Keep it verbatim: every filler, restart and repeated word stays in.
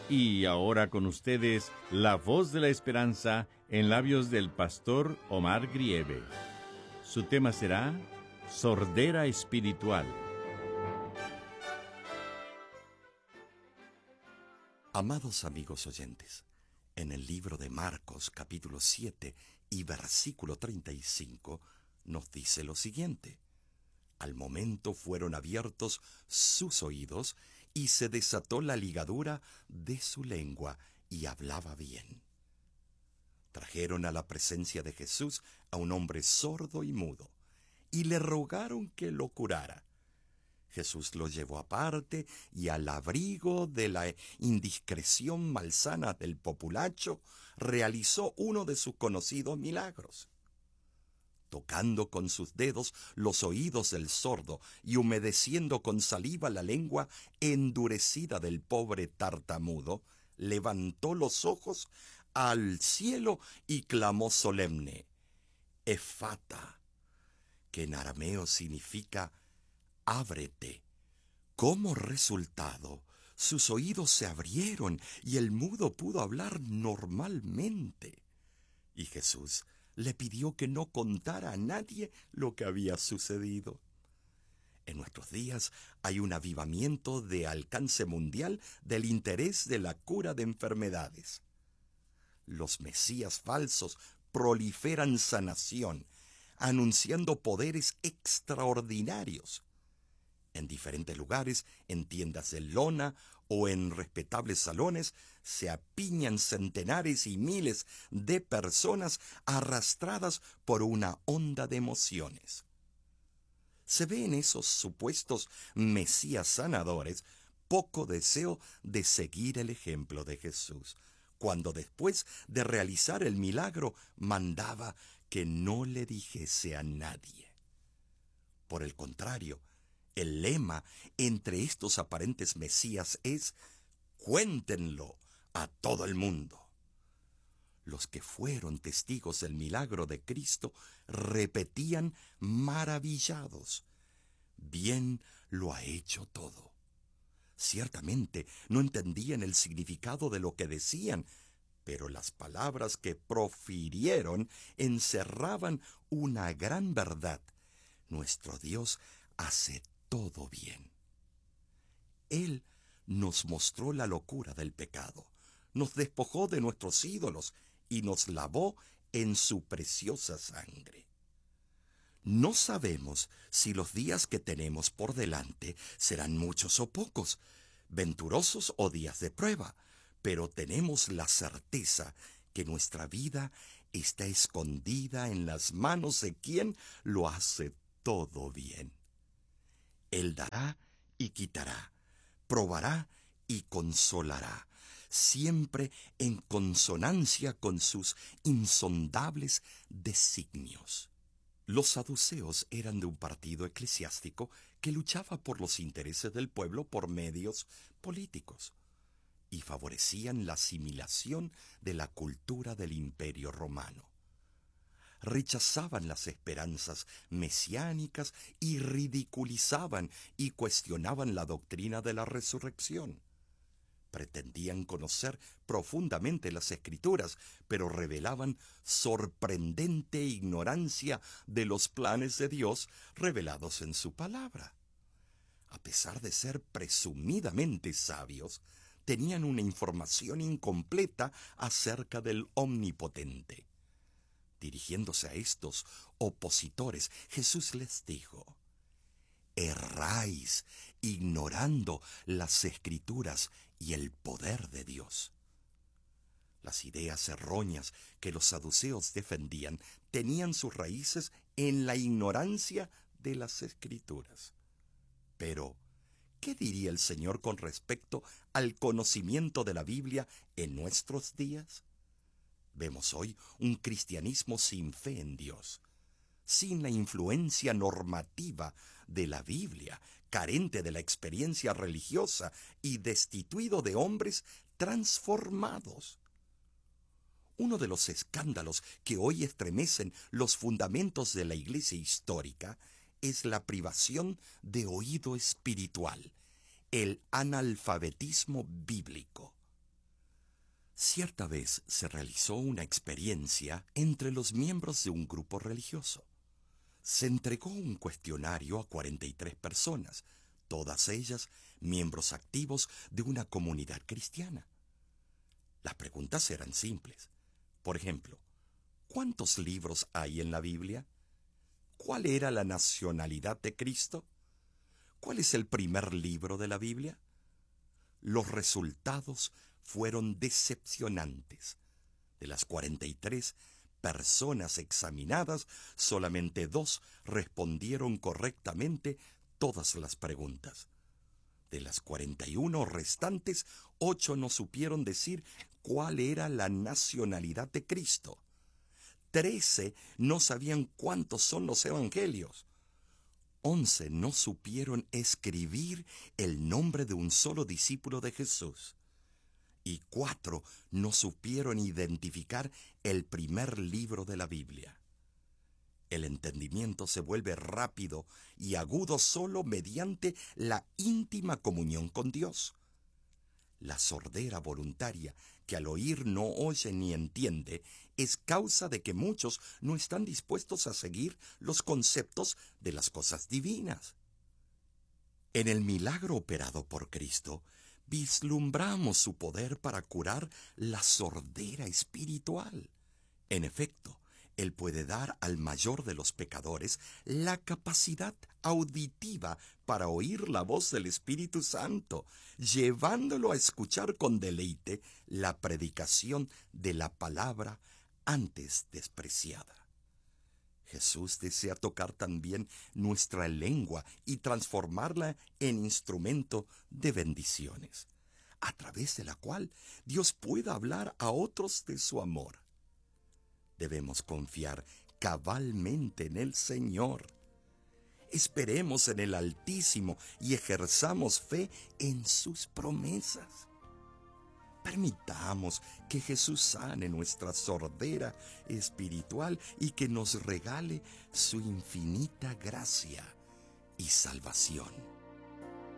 Y ahora con ustedes, la voz de la esperanza en labios del pastor Omar Grieve. Su tema será Sordera Espiritual. Amados amigos oyentes, en el libro de Marcos, capítulo siete y versículo treinta y cinco, nos dice lo siguiente: Al momento fueron abiertos sus oídos y se desató la ligadura de su lengua y hablaba bien. Trajeron a la presencia de Jesús a un hombre sordo y mudo y le rogaron que lo curara. Jesús lo llevó aparte y, al abrigo de la indiscreción malsana del populacho, realizó uno de sus conocidos milagros. Tocando con sus dedos los oídos del sordo y humedeciendo con saliva la lengua endurecida del pobre tartamudo, levantó los ojos al cielo y clamó solemne: Efata, que en arameo significa ábrete. Como resultado, sus oídos se abrieron y el mudo pudo hablar normalmente. Y Jesús le pidió que no contara a nadie lo que había sucedido. En nuestros días hay un avivamiento de alcance mundial del interés de la cura de enfermedades. Los mesías falsos proliferan sanación, anunciando poderes extraordinarios. En diferentes lugares, en tiendas de lona o en respetables salones, se apiñan centenares y miles de personas arrastradas por una onda de emociones. Se ve en esos supuestos mesías sanadores poco deseo de seguir el ejemplo de Jesús, cuando después de realizar el milagro mandaba que no le dijese a nadie. Por el contrario, el lema entre estos aparentes mesías es: cuéntenlo a todo el mundo. Los que fueron testigos del milagro de Cristo repetían maravillados: bien lo ha hecho todo. Ciertamente no entendían el significado de lo que decían, pero las palabras que profirieron encerraban una gran verdad: nuestro Dios hace todo bien. Él nos mostró la locura del pecado, nos despojó de nuestros ídolos y nos lavó en su preciosa sangre. No sabemos si los días que tenemos por delante serán muchos o pocos, venturosos o días de prueba, pero tenemos la certeza que nuestra vida está escondida en las manos de quien lo hace todo bien. Él dará y quitará, probará y consolará, siempre en consonancia con sus insondables designios. Los saduceos eran de un partido eclesiástico que luchaba por los intereses del pueblo por medios políticos y favorecían la asimilación de la cultura del Imperio Romano. Rechazaban las esperanzas mesiánicas y ridiculizaban y cuestionaban la doctrina de la resurrección. Pretendían conocer profundamente las Escrituras, pero revelaban sorprendente ignorancia de los planes de Dios revelados en su palabra. A pesar de ser presumidamente sabios, tenían una información incompleta acerca del Omnipotente. Dirigiéndose a estos opositores, Jesús les dijo: erráis ignorando las Escrituras y el poder de Dios. Las ideas erróneas que los saduceos defendían tenían sus raíces en la ignorancia de las Escrituras. Pero, ¿qué diría el Señor con respecto al conocimiento de la Biblia en nuestros días? Vemos hoy un cristianismo sin fe en Dios, sin la influencia normativa de la Biblia, carente de la experiencia religiosa y destituido de hombres transformados. Uno de los escándalos que hoy estremecen los fundamentos de la Iglesia histórica es la privación de oído espiritual, el analfabetismo bíblico. Cierta vez se realizó una experiencia entre los miembros de un grupo religioso. Se entregó un cuestionario a cuarenta y tres personas, todas ellas miembros activos de una comunidad cristiana. Las preguntas eran simples. Por ejemplo, ¿cuántos libros hay en la Biblia? ¿Cuál era la nacionalidad de Cristo? ¿Cuál es el primer libro de la Biblia? Los resultados fueron decepcionantes. De las cuarenta y tres personas examinadas, solamente dos respondieron correctamente todas las preguntas. De las cuarenta y uno restantes, ocho no supieron decir cuál era la nacionalidad de Cristo. Trece no sabían cuántos son los evangelios. Once no supieron escribir el nombre de un solo discípulo de Jesús. Y cuatro no supieron identificar el primer libro de la Biblia. El entendimiento se vuelve rápido y agudo solo mediante la íntima comunión con Dios. La sordera voluntaria, que al oír no oye ni entiende, es causa de que muchos no están dispuestos a seguir los conceptos de las cosas divinas. En el milagro operado por Cristo, vislumbramos su poder para curar la sordera espiritual. En efecto, Él puede dar al mayor de los pecadores la capacidad auditiva para oír la voz del Espíritu Santo, llevándolo a escuchar con deleite la predicación de la palabra antes despreciada. Jesús desea tocar también nuestra lengua y transformarla en instrumento de bendiciones, a través de la cual Dios pueda hablar a otros de su amor. Debemos confiar cabalmente en el Señor. Esperemos en el Altísimo y ejerzamos fe en sus promesas. Permitamos que Jesús sane nuestra sordera espiritual y que nos regale su infinita gracia y salvación.